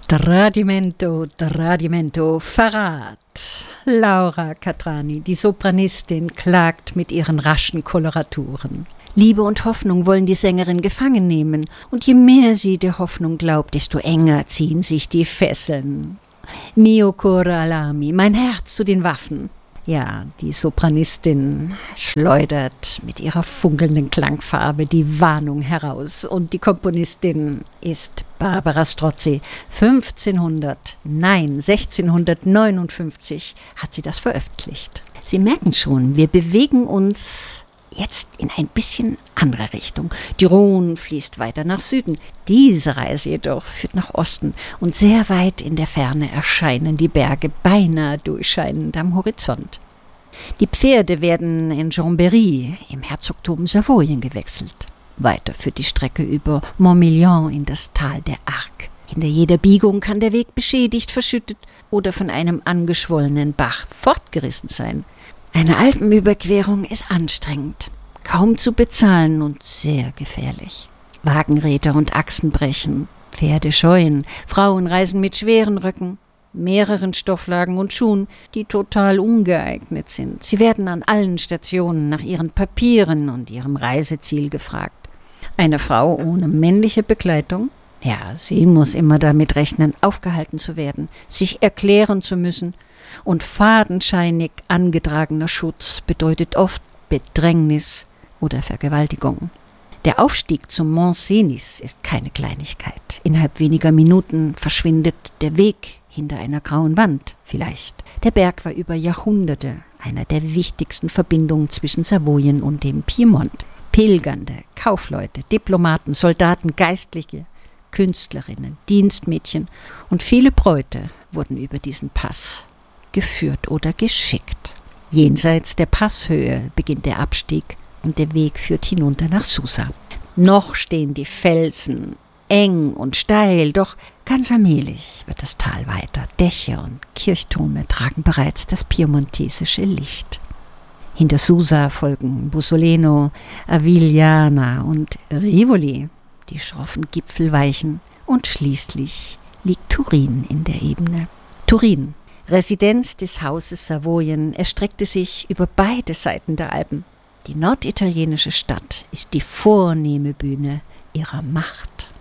Tradimento, Tradimento, Verrat. Laura Catrani, die Sopranistin, klagt mit ihren raschen Koloraturen. Liebe und Hoffnung wollen die Sängerin gefangen nehmen, und je mehr sie der Hoffnung glaubt, desto enger ziehen sich die Fesseln. Mio cor all'armi, mein Herz zu den Waffen. Ja, die Sopranistin schleudert mit ihrer funkelnden Klangfarbe die Warnung heraus. Und die Komponistin ist Barbara Strozzi. 1659 hat sie das veröffentlicht. Sie merken schon, wir bewegen uns jetzt in ein bisschen andere Richtung. Die Rhone fließt weiter nach Süden. Diese Reise jedoch führt nach Osten, und sehr weit in der Ferne erscheinen die Berge, beinahe durchscheinend am Horizont. Die Pferde werden in Chambéry im Herzogtum Savoyen gewechselt. Weiter führt die Strecke über Montmillon in das Tal der Arc. Hinter jeder Biegung kann der Weg beschädigt, verschüttet oder von einem angeschwollenen Bach fortgerissen sein. Eine Alpenüberquerung ist anstrengend, kaum zu bezahlen und sehr gefährlich. Wagenräder und Achsen brechen, Pferde scheuen, Frauen reisen mit schweren Röcken, mehreren Stofflagen und Schuhen, die total ungeeignet sind. Sie werden an allen Stationen nach ihren Papieren und ihrem Reiseziel gefragt. Eine Frau ohne männliche Begleitung? Ja, sie muss immer damit rechnen, aufgehalten zu werden, sich erklären zu müssen. Und fadenscheinig angetragener Schutz bedeutet oft Bedrängnis oder Vergewaltigung. Der Aufstieg zum Mont Cenis ist keine Kleinigkeit. Innerhalb weniger Minuten verschwindet der Weg hinter einer grauen Wand vielleicht. Der Berg war über Jahrhunderte einer der wichtigsten Verbindungen zwischen Savoyen und dem Piemont. Pilgernde, Kaufleute, Diplomaten, Soldaten, Geistliche, Künstlerinnen, Dienstmädchen und viele Bräute wurden über diesen Pass geführt oder geschickt. Jenseits der Passhöhe beginnt der Abstieg und der Weg führt hinunter nach Susa. Noch stehen die Felsen eng und steil, doch ganz allmählich wird das Tal weiter. Dächer und Kirchtürme tragen bereits das piemontesische Licht. Hinter Susa folgen Bussoleno, Avigliana und Rivoli. Die schroffen Gipfel weichen, und schließlich liegt Turin in der Ebene. Turin, Residenz des Hauses Savoyen, erstreckte sich über beide Seiten der Alpen. Die norditalienische Stadt ist die vornehme Bühne ihrer Macht.